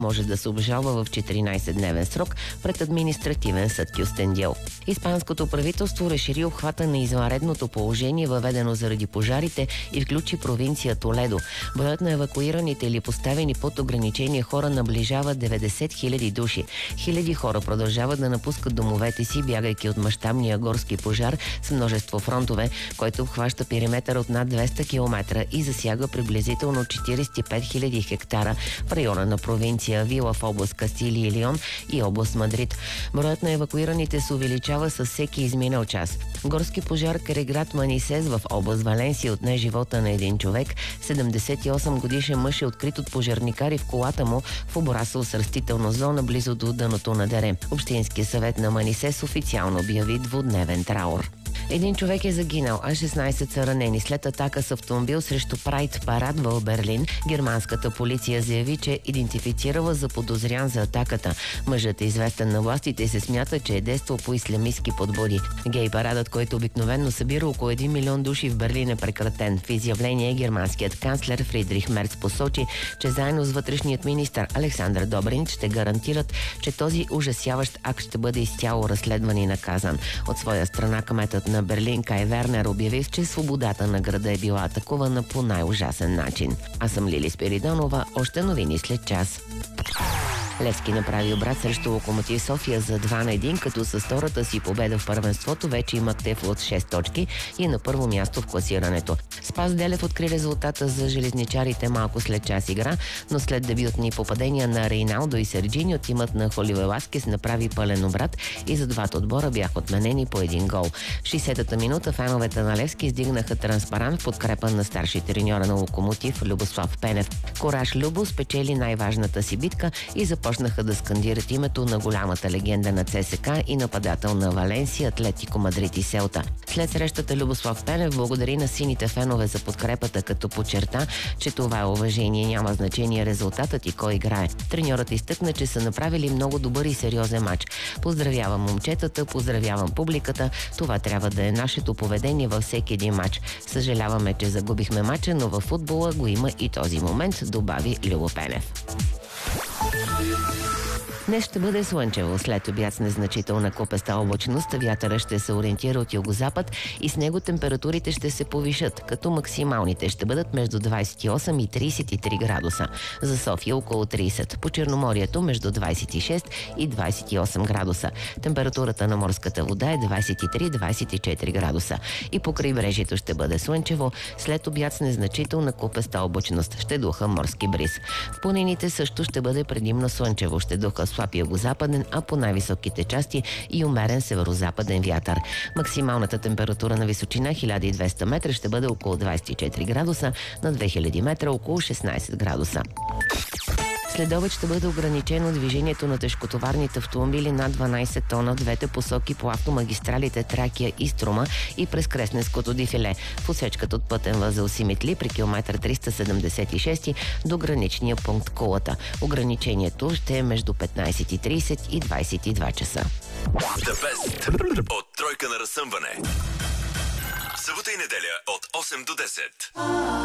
може да се обжалва в 14-дневен срок пред административен съд Кюстендил. Испанското правителство разшири обхвата на извънредното положение, въведено заради пожарите, и включи провинция Толедо. Броят на евакуираните или поставени под ограничение хора наближава 90 000 души. Хиляди хора продължават да напускат домовете си, бягайки от мащабния горски пожар с множество фронтове, който обхваща периметър от над 200 км и засяга приблизително 45 000 хектара в района на провинция Вила в област Кастилия и Лион и област Мадрид. Броят на евакуираните се увеличава с всеки изминал час. Горски пожар край град Манисес в област Валенсия отне живота на един човек. 78 годишен мъж е открит от пожарникари в колата му в оборасъл с растителна зона близо до дъното на дере. Общинския съвет на Манисес официално обяви двудневен траур. Един човек е загинал, а 16 са ранени след атака с автомобил срещу Прайд парад в Берлин. Германската полиция заяви, че идентифицирала заподозрян за атаката. Мъжът е известен на властите и се смята, че е действал по ислямистки подбуди. Гей парадът, който обикновенно събира около 1 милион души в Берлин, е прекратен. В изявление германският канцлер Фридрих Мерц посочи, че заедно с вътрешният министър Александър Добринич ще гарантират, че този ужасяващ акт ще бъде изцяло разследван и наказан. От своя страна кметът на Берлин Кай Вернер обяви, че свободата на града е била атакувана по най-ужасен начин. Аз съм Лили Спиридонова, още новини след час. Левски направи обрат срещу Локомотив София за 2-1, като с втората си победа в първенството вече има Тефло от 6 точки и е на първо място в класирането. Спас Делев откри резултата за железничарите малко след час игра, но след дебютни попадения на Рейналдо и Серджини, тимът на Холиве Ласкес направи пълен обрат и за двата отбора бяха отменени по един гол. В 60-та минута феновете на Левски издигнаха транспарант в подкрепа на старши треньора на Локомотив Любослав Пенев. Кораж Любо спечели най-важната си битка и започнаха да скандират името на голямата легенда на ЦСКА и нападател на Валенсия, Атлетико Мадрид и Селта. След срещата Любослав Пенев благодари на сините фенове за подкрепата, като подчерта, че това е уважение, няма значение резултатът и кой играе. Треньорът изтъкна, че са направили много добър и сериозен матч. Поздравявам момчетата, поздравявам публиката. Това трябва да е нашето поведение във всеки един матч. Съжаляваме, че загубихме матча, но във футбола го има и този момент, добави Любо Пенев. Днес ще бъде слънчево, след обяд с незначителна купеста облачност, вятъра ще се ориентира от югозапад и с него температурите ще се повишат, като максималните ще бъдат между 28 и 33 градуса. За София около 30, по Черноморието между 26 и 28 градуса. Температурата на морската вода е 23-24 градуса. И по крайбрежието ще бъде слънчево, след обяд с незначителна купеста облачност, ще духа морски бриз. В планините също ще бъде предимно слънчево, ще духа слаб югозападен, а по най-високите части и умерен северозападен вятър. Максималната температура на височина 1200 метра ще бъде около 24 градуса, на 2000 метра около 16 градуса. След обед ще бъде ограничено движението на тежкотоварните автомобили над 12 тона в двете посоки по автомагистралите Тракия и Струма и през Кресненското дефиле. В отсечката от пътен възел Симитли при километър 376 до граничния пункт Кулата. Ограничението ще е между 15:30 и 22 часа. The best от тройка на разсъмване. Събота и неделя от 8 до 10.